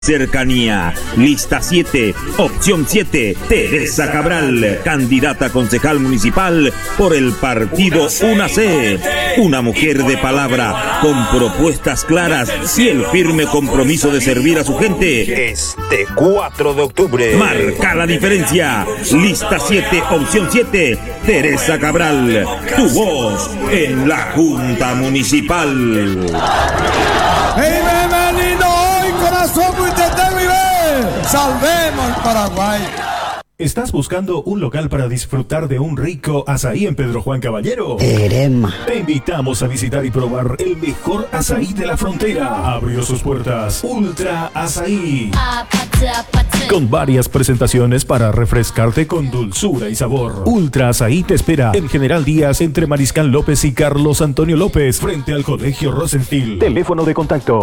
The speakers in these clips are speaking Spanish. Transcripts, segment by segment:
Cercanía. Lista 7, opción 7, Teresa Cabral, candidata a concejal municipal por el partido UNAC. Una mujer de palabra, con propuestas claras y el firme compromiso de servir a su gente. Este 4 de octubre. Marca la diferencia. Lista 7, opción 7, Teresa Cabral. Tu voz en la Junta Municipal. ¡Hey, bienvenido hoy, corazón vive! ¡Salvemos el Paraguay! ¿Estás buscando un local para disfrutar de un rico azaí en Pedro Juan Caballero? Erema. Te invitamos a visitar y probar el mejor azaí de la frontera. Abrió sus puertas Ultra Azaí, con varias presentaciones para refrescarte con dulzura y sabor. Ultra Azaí te espera en General Díaz, entre Mariscal López y Carlos Antonio López, frente al Colegio Rosenfield. Teléfono de contacto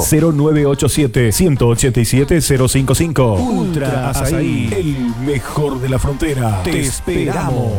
0987-187-055. Ultra Azaí, el mejor de la frontera. Te esperamos.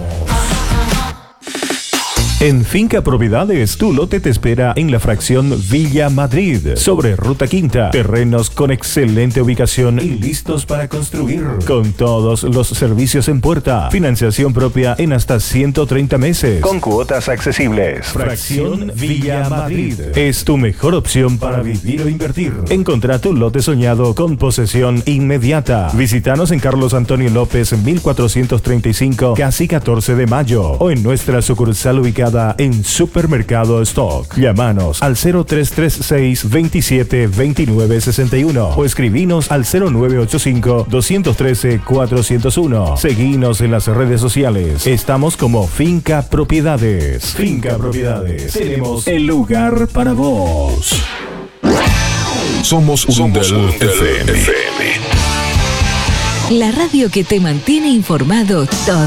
En Finca Propiedades, tu lote te espera en la fracción Villa Madrid, sobre Ruta Quinta. Terrenos con excelente ubicación y listos para construir, con todos los servicios en puerta. Financiación propia en hasta 130 meses, con cuotas accesibles. Fracción Villa Madrid es tu mejor opción para vivir o invertir. Encontrá tu lote soñado con posesión inmediata. Visítanos en Carlos Antonio López 1435, casi 14 de mayo, o en nuestra sucursal ubicada en Supermercado Stock. Llámanos al 0336 27 29 61 o escribinos al 0985 213 401. Seguinos en las redes sociales. Estamos como Finca Propiedades. Finca Propiedades. Tenemos el lugar para vos. Somos Undel FM. La radio que te mantiene informado todo